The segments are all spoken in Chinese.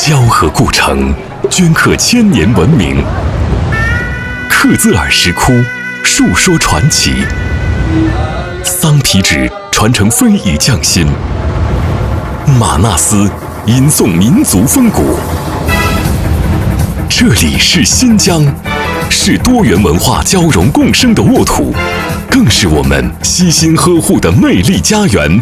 交河故城，镌刻千年文明；克孜尔石窟，述说传奇；桑皮纸传承非遗匠心；玛纳斯吟诵民族风骨。这里是新疆，是多元文化交融共生的沃土，更是我们悉心呵护的魅力家园。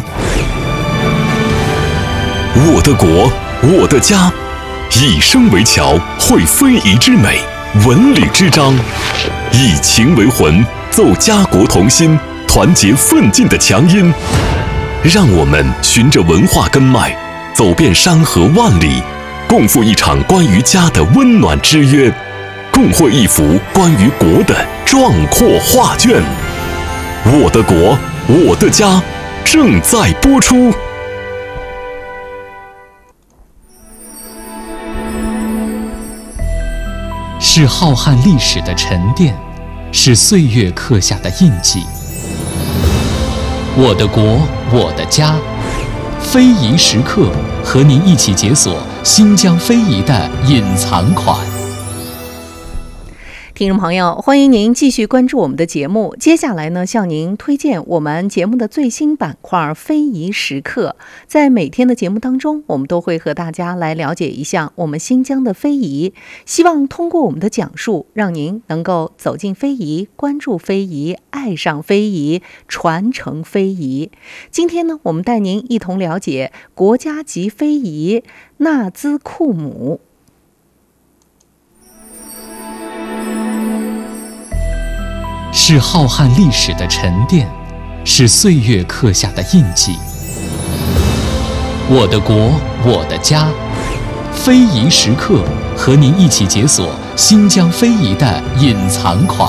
我的国，我的家，以声为桥，绘非遗之美，文旅之章，以情为魂，奏家国同心，团结奋进的强音。让我们循着文化根脉，走遍山河万里，共赴一场关于家的温暖之约，共绘一幅关于国的壮阔画卷。我的国，我的家，正在播出。 是浩瀚历史的沉淀，是岁月刻下的印记。我的国，我的家，非遗时刻，和您一起解锁新疆非遗的隐藏款。 听众朋友，欢迎您继续关注我们的节目。接下来呢，向您推荐我们节目的最新板块非遗时刻。在每天的节目当中，我们都会和大家来了解一下我们新疆的非遗，希望通过我们的讲述，让您能够走进非遗，关注非遗，爱上非遗，传承非遗。今天呢，我们带您一同了解国家级非遗纳孜库姆。 是浩瀚历史的沉淀，是岁月刻下的印记。我的国，我的家，非遗时刻，和您一起解锁新疆非遗的隐藏款。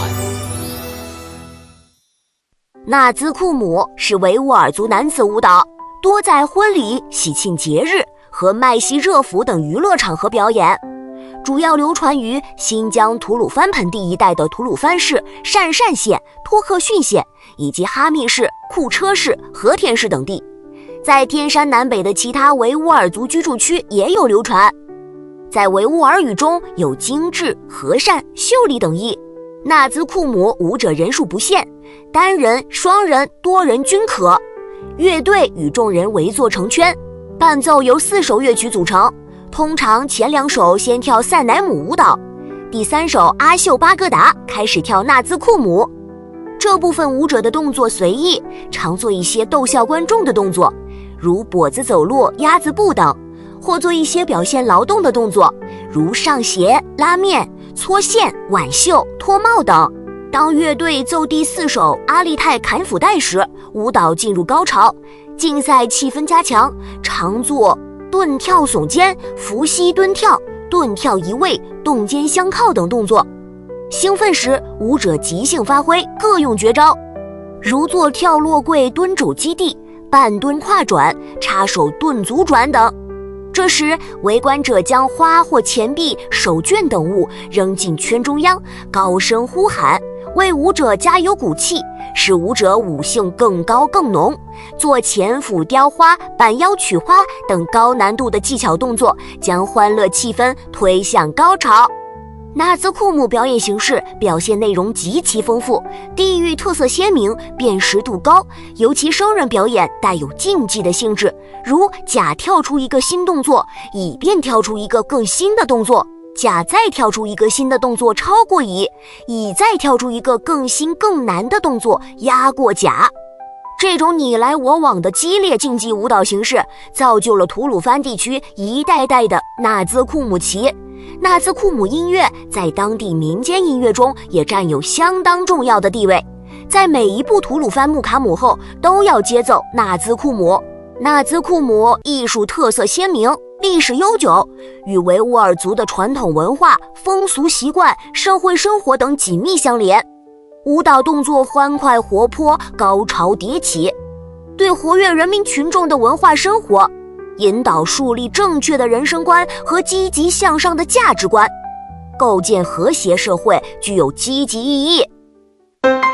纳孜库姆是维吾尔族男子舞蹈，多在婚礼、喜庆节日和麦西热府等娱乐场合表演。主要流传于新疆吐鲁番盆地一带的吐鲁番市、鄯善县、托克逊县以及哈密市、库车市、和田市等地，在天山南北的其他维吾尔族居住区也有流传。在维吾尔语中有精致、和善、秀丽等意。纳孜库姆舞者人数不限，单人、双人、多人均可。乐队与众人围坐成圈，伴奏由4首乐曲组成。通常前2首先跳赛乃姆舞蹈，第3首阿秀巴格达开始跳纳孜库姆。这部分舞者的动作随意，常做一些逗笑观众的动作，如跛子走路、鸭子步等，或做一些表现劳动的动作，如上鞋、拉面、搓线、挽袖、脱帽等。当乐队奏第4首阿利泰坎斧带时，舞蹈进入高潮，竞赛气氛加强，常做顿跳耸肩、伏羲蹲跳、顿跳移位、动肩相靠等动作。兴奋时，舞者即兴发挥，各用绝招，如做跳落柜、蹲肘击地、半蹲跨转、插手顿足转等。这时，围观者将花或钱币、手绢等物扔进圈中央，高声呼喊，为舞者加油鼓气，使舞者舞性更高更浓。做前俯雕花、板腰取花等高难度的技巧动作，将欢乐气氛推向高潮。纳孜库姆表演形式表现内容极其丰富，地域特色鲜明，辨识度高，尤其生人表演带有竞技的性质，如甲跳出一个新动作，乙便跳出一个更新的动作，甲再跳出一个新的动作超过乙，乙再跳出一个更新更难的动作压过甲。这种你来我往的激烈竞技舞蹈形式，造就了吐鲁番地区一代代的纳孜库姆旗。纳孜库姆音乐在当地民间音乐中也占有相当重要的地位，在每一部吐鲁番木卡姆后都要接奏纳孜库姆。纳孜库姆艺术特色鲜明，历史悠久，与维吾尔族的传统文化、风俗习惯、社会生活等紧密相连。舞蹈动作欢快活泼，高潮迭起，对活跃人民群众的文化生活，引导树立正确的人生观和积极向上的价值观，构建和谐社会具有积极意义。